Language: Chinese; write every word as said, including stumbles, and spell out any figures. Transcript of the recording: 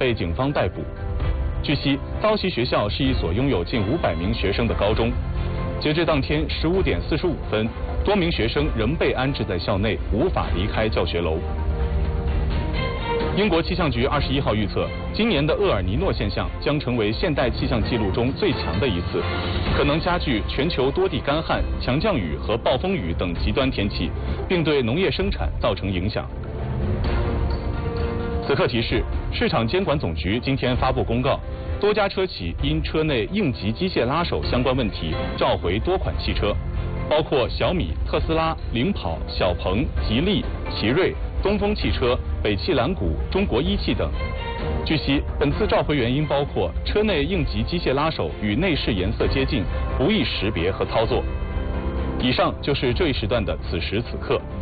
被警方逮捕。据悉，遭袭学校是一所拥有近五百名学生的高中。截至当天十五点四十五分，多名学生仍被安置在校内，无法离开教学楼。英国气象局二十一号预测，今年的厄尔尼诺现象将成为现代气象记录中最强的一次，可能加剧全球多地干旱、强降雨和暴风雨等极端天气，并对农业生产造成影响。此刻提示，市场监管总局今天发布公告，多家车企因车内应急机械拉手相关问题召回多款汽车，包括小米、特斯拉、领跑、小鹏、吉利、奇瑞、东风汽车、北汽蓝谷、中国一汽等。据悉，本次召回原因包括车内应急机械拉手与内饰颜色接近，不易识别和操作。以上就是这一时段的此时此刻。